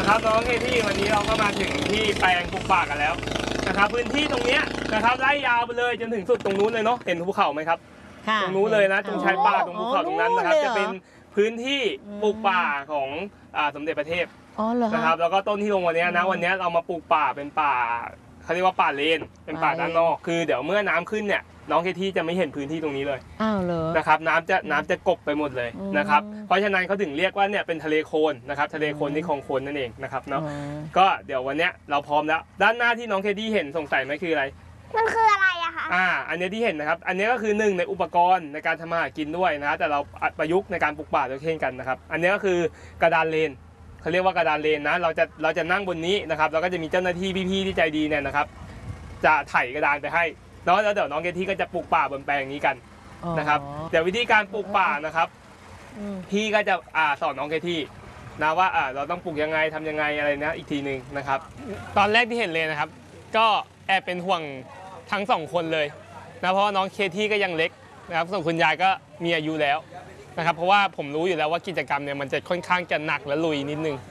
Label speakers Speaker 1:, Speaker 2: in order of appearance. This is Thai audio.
Speaker 1: นะครับน้องเคที่วันนี้เราก็มาถึงที่แปลงปลูกป่ากันแล้วนะครับพื้นที่ตรงเนี้ยนะครับไล่ยาวไปเลยจนถึงสุดตรงนู้นเลยเนาะเห็นภูเขาไหมครับตรงนู้นเลยนะตรงชายป่าตรงภูเขาตรงนั้นนะครับจะเป็นพื้นที่ปลูกป่าของสมเด็จพระเทพนะครับแล้วก็ต้นที่ลงวันนี้นะวันนี้เรามาปลูกป่าเป็นป่าเขาเรียกว่าป่าเลนเป็นป่าด้านนอกคือเดี๋ยวเมื่อน้ำขึ้นเนี่ยน้องเคที่จะไม่เห็นพื้นที่ตรงนี้เลย
Speaker 2: อ้าวเหรอ
Speaker 1: นะครับน้ำจะกบไปหมดเลยนะครับเพราะฉะนั้นเขาถึงเรียกว่าเนี่ยเป็นทะเลโคลนนะครับทะเลโคลนที่คลองโคลนนั่นเองนะครับเนาะก็เดี๋ยววันเนี้ยเราพร้อมแล้วด้านหน้าที่น้องเคที่เห็นสงสัยไหมคืออะไร
Speaker 3: มันคืออะไรอะคะ
Speaker 1: อันนี้ที่เห็นนะครับอันนี้ก็คือหนึ่งในอุปกรณ์ในการทำมาหากินด้วยนะแต่เราประยุกต์ในการปลูกป่าด้วยเช่นกันนะครับอันนี้ก็คือกระดานเลนเขาเรียกว่ากระดานเลนนะเราจะนั่งบนนี้นะครับแล้วก็จะมีเจ้าหน้าที่พี่ๆที่ใจดีเนี่ยนะครับจะไถกระดานไปให้แล้วเดี๋ยวน้องเคที่ก็จะปลูกป่าบนแปลงนี้กันนะครับเดี๋ยววิธีการปลูกป่านะครับพี่ก็จะสอนน้องเคที่นะว่าเราต้องปลูกยังไงทำยังไงอะไรนะอีกทีหนึ่งนะครับตอนแรกที่เห็นเลยนะครับก็แอบเป็นห่วงทั้งสองคนเลยนะเพราะน้องเคที่ก็ยังเล็กนะครับส่วนคุณยายก็มีอายุแล้วนะครับเพราะว่าผมรู้อยู่แล้วว่ากิจกรรมเนี่ยมันจะค่อนข้างจะหนักและลุยนิดนึง